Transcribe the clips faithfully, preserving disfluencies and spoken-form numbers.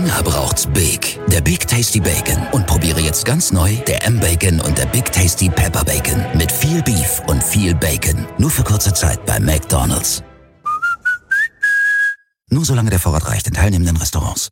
Hunger braucht's Big. Der Big Tasty Bacon. Und probiere jetzt ganz neu der M-Bacon und der Big Tasty Pepper Bacon. Mit viel Beef und viel Bacon. Nur für kurze Zeit bei McDonald's. Nur solange der Vorrat reicht in teilnehmenden Restaurants.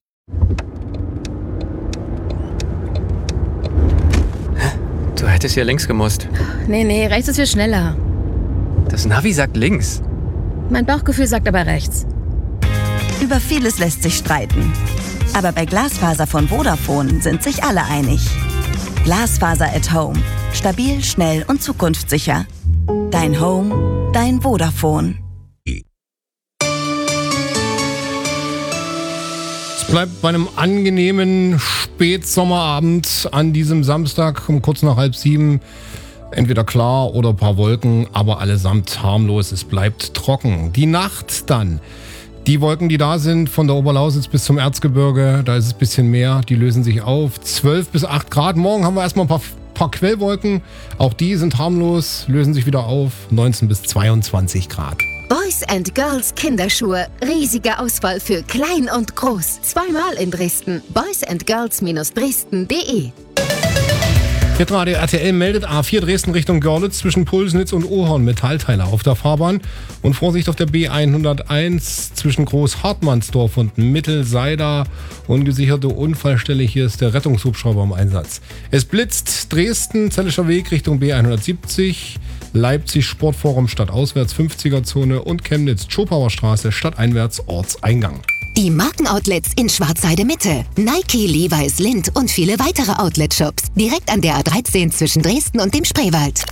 Du hättest hier links gemusst. Nee, nee, rechts ist viel schneller. Das Navi sagt links. Mein Bauchgefühl sagt aber rechts. Über vieles lässt sich streiten. Aber bei Glasfaser von Vodafone sind sich alle einig. Glasfaser at Home. Stabil, schnell und zukunftssicher. Dein Home, dein Vodafone. Es bleibt bei einem angenehmen Spätsommerabend an diesem Samstag um kurz nach halb sieben. Entweder klar oder ein paar Wolken, aber allesamt harmlos. Es bleibt trocken. Die Nacht dann. Die Wolken, die da sind, von der Oberlausitz bis zum Erzgebirge, da ist es ein bisschen mehr, die lösen sich auf. zwölf bis acht Grad. Morgen haben wir erstmal ein paar, paar Quellwolken. Auch die sind harmlos, lösen sich wieder auf. neunzehn bis zweiundzwanzig Grad. Boys and Girls Kinderschuhe. Riesige Auswahl für klein und groß. Zweimal in Dresden. boys and girls Dresden punkt de. Hitradio R T L meldet A vier Dresden Richtung Görlitz zwischen Pulsnitz und Ohorn Metallteile auf der Fahrbahn. Und Vorsicht auf der B hunderteins zwischen Groß-Hartmannsdorf und Mittelseider. Ungesicherte Unfallstelle, hier ist der Rettungshubschrauber im Einsatz. Es blitzt Dresden, Zellischer Weg Richtung B hundertsiebzig. Leipzig Sportforum stadtauswärts fünfziger-Zone und Chemnitz Schopauer Straße stadteinwärts Ortseingang. Die Markenoutlets in Schwarzheide Mitte. Nike, Levi's, Lindt und viele weitere Outlet-Shops. Direkt an der A dreizehn zwischen Dresden und dem Spreewald.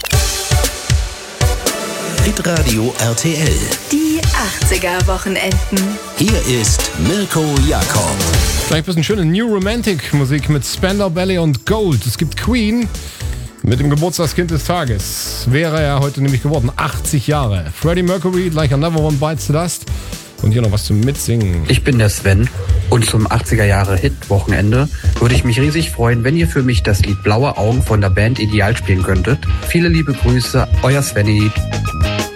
Hitradio R T L. Die achtziger-Wochenenden. Hier ist Mirko Jakob. Gleich ein bisschen schöne New Romantic Musik mit Spandau Ballet und Gold. Es gibt Queen mit dem Geburtstagskind des Tages. Wäre er heute nämlich geworden. achtzig Jahre. Freddie Mercury, Like Another One Bites the Dust. Und hier noch was zum Mitsingen. Ich bin der Sven und zum achtziger-Jahre-Hit-Wochenende würde ich mich riesig freuen, wenn ihr für mich das Lied Blaue Augen von der Band Ideal spielen könntet. Viele liebe Grüße, euer Svenny.